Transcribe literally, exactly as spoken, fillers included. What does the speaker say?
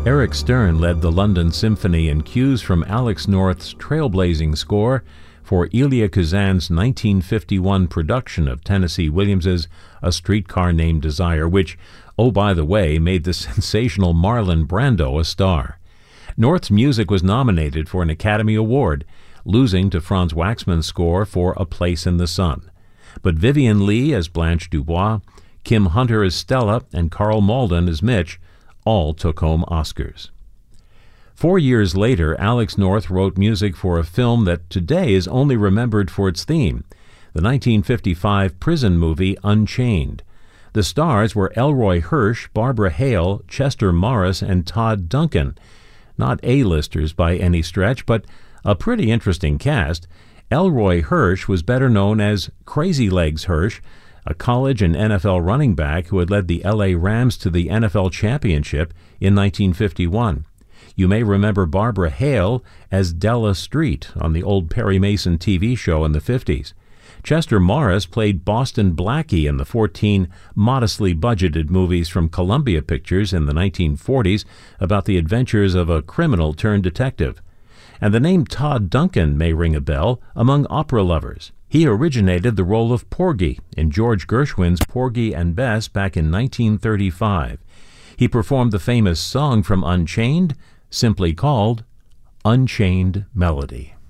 Eric Stern led the London Symphony in cues from Alex North's trailblazing score for Elia Kazan's nineteen fifty-one production of Tennessee Williams's A Streetcar Named Desire, which, oh by the way, made the sensational Marlon Brando a star. North's music was nominated for an Academy Award, losing to Franz Waxman's score for A Place in the Sun. But Vivien Leigh as Blanche Dubois, Kim Hunter as Stella, and Carl Malden as Mitch all took home Oscars. Four years later, Alex North wrote music for a film that today is only remembered for its theme, the nineteen fifty-five prison movie Unchained. The stars were Elroy Hirsch, Barbara Hale, Chester Morris, and Todd Duncan. Not A-listers by any stretch, but a pretty interesting cast. Elroy Hirsch was better known as Crazy Legs Hirsch, a college and N F L running back who had led the L A Rams to the N F L championship in nineteen fifty-one. You may remember Barbara Hale as Della Street on the old Perry Mason T V show in the fifties. Chester Morris played Boston Blackie in the fourteen modestly budgeted movies from Columbia Pictures in the nineteen forties about the adventures of a criminal turned detective. And the name Todd Duncan may ring a bell among opera lovers. He originated the role of Porgy in George Gershwin's Porgy and Bess back in nineteen thirty-five. He performed the famous song from Unchained, simply called Unchained Melody.